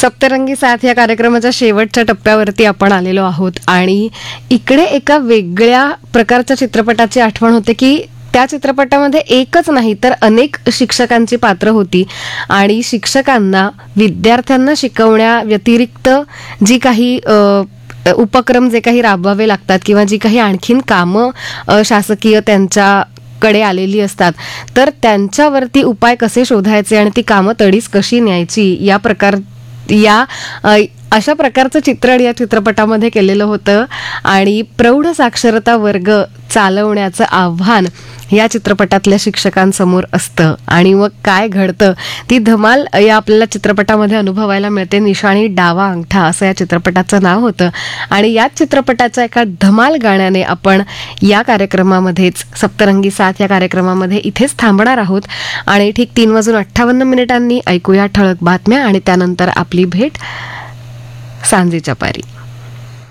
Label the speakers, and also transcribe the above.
Speaker 1: सप्तरंगी साथ या कार्यक्रमाच्या शेवटच्या टप्प्यावरती आपण आलेलो आहोत आणि इकडे एका वेगळ्या प्रकारच्या चित्रपटाची आठवण होते की त्या चित्रपटामध्ये एकच नाही तर अनेक शिक्षकांची पात्र होती आणि शिक्षकांना विद्यार्थ्यांना शिकवण्या व्यतिरिक्त जी काही उपक्रम जे काही राबवावे लागतात किंवा जी काही आणखीन कामं शासकीय त्यांच्याकडे आलेली असतात तर त्यांच्यावरती उपाय कसे शोधायचे आणि ती कामं तडीस कशी न्यायची अशा प्रकारचं चित्रण या चित्रपटामध्ये केलेलं होतं आणि प्रौढ साक्षरता वर्ग चालवण्याचं आव्हान या चित्रपटातल्या शिक्षकांसमोर असतं आणि मग काय घडतं ती धमाल या आपल्याला चित्रपटामध्ये अनुभवायला मिळते. निशाणी डावा अंगठा असं या चित्रपटाचं नाव होतं आणि याच चित्रपटाच्या एका धमाल गाण्याने आपण या कार्यक्रमामध्येच सप्तरंगी साथ या कार्यक्रमामध्ये इथेच थांबणार आहोत आणि ठीक 3:58 ऐकूया ठळक बातम्या आणि त्यानंतर आपली भेट सांजेच्या पारी.